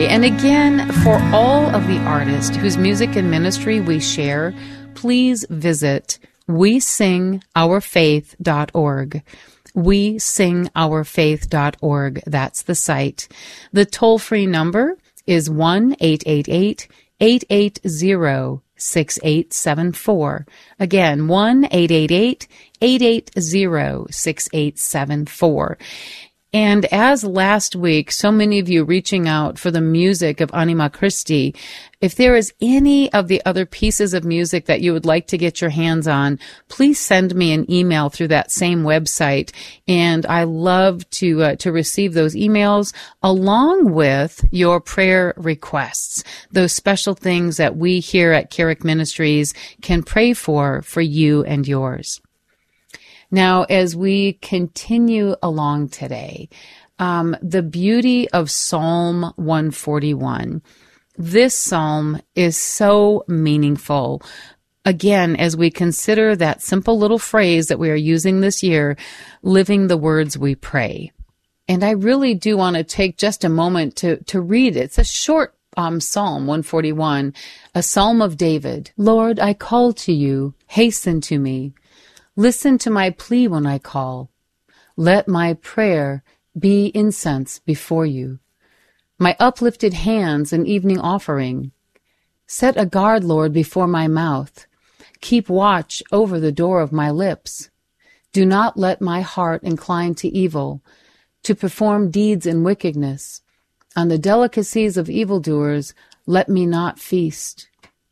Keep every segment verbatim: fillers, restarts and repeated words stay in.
ministry. And again, for all of the artists whose music and ministry we share, please visit we sing our faith dot org. we sing our faith dot org. That's the site. The toll-free number is one eight eight eight, eight eight zero, six eight seven four. Again, one eight eight eight, eight eight zero, six eight seven four. And as last week, so many of you reaching out for the music of Anima Christi, if there is any of the other pieces of music that you would like to get your hands on, please send me an email through that same website. And I love to uh, to receive those emails along with your prayer requests, those special things that we here at Carrick Ministries can pray for for you and yours. Now, as we continue along today, um, the beauty of Psalm one forty-one. This psalm is so meaningful. Again, as we consider that simple little phrase that we are using this year, living the words we pray. And I really do want to take just a moment to, to read it. It's a short um, Psalm one forty-one, a psalm of David. Lord, I call to you, hasten to me. Listen to my plea when I call. Let my prayer be incense before you, my uplifted hands an evening offering. Set a guard, Lord, before my mouth. Keep watch over the door of my lips. Do not let my heart incline to evil, to perform deeds in wickedness. On the delicacies of evildoers, let me not feast.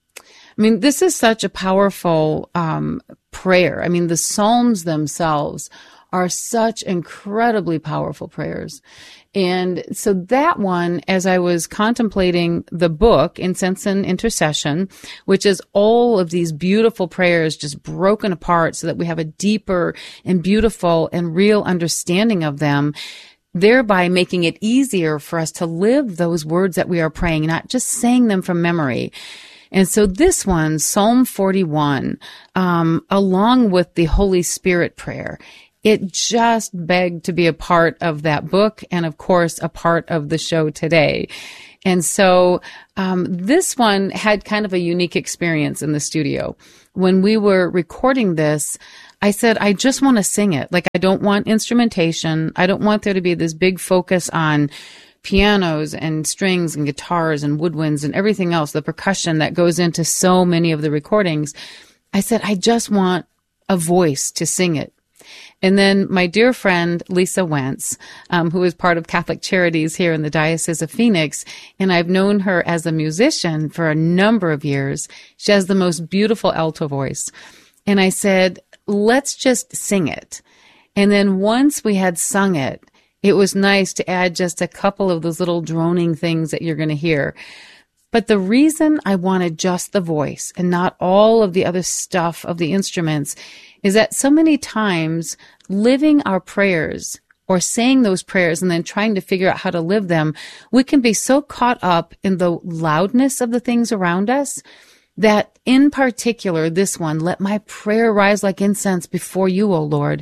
I mean, this is such a powerful um, prayer. I mean, the Psalms themselves are such incredibly powerful prayers. And so that one, as I was contemplating the book, Incense and Intercession, which is all of these beautiful prayers just broken apart so that we have a deeper and beautiful and real understanding of them, thereby making it easier for us to live those words that we are praying, not just saying them from memory. And so this one, Psalm forty-one, um, along with the Holy Spirit prayer, it just begged to be a part of that book and, of course, a part of the show today. And so um, this one had kind of a unique experience in the studio. When we were recording this, I said, I just want to sing it. Like, I don't want instrumentation. I don't want there to be this big focus on pianos and strings and guitars and woodwinds and everything else, the percussion that goes into so many of the recordings. I said, I just want a voice to sing it. And then my dear friend, Lisa Wentz, um, who is part of Catholic Charities here in the Diocese of Phoenix, and I've known her as a musician for a number of years. She has the most beautiful alto voice. And I said, let's just sing it. And then once we had sung it, it was nice to add just a couple of those little droning things that you're going to hear. But the reason I wanted just the voice and not all of the other stuff of the instruments is that so many times living our prayers or saying those prayers and then trying to figure out how to live them, we can be so caught up in the loudness of the things around us that in particular, this one, let my prayer rise like incense before you, O Lord.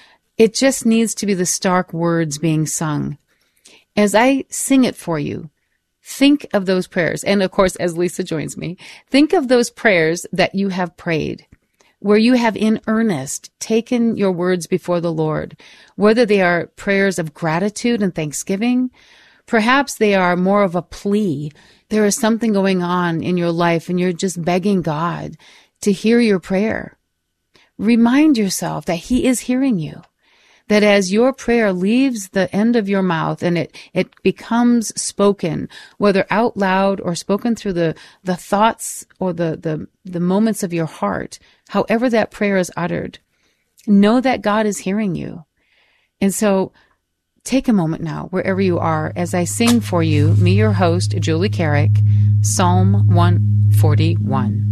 It just needs to be the stark words being sung. As I sing it for you, think of those prayers. And of course, as Lisa joins me, think of those prayers that you have prayed, where you have in earnest taken your words before the Lord, whether they are prayers of gratitude and thanksgiving, perhaps they are more of a plea. There is something going on in your life and you're just begging God to hear your prayer. Remind yourself that He is hearing you. That as your prayer leaves the end of your mouth and it, it becomes spoken, whether out loud or spoken through the, the thoughts or the, the, the moments of your heart, however that prayer is uttered, know that God is hearing you. And so take a moment now, wherever you are, as I sing for you, me, your host, Julie Carrick, Psalm one forty-one.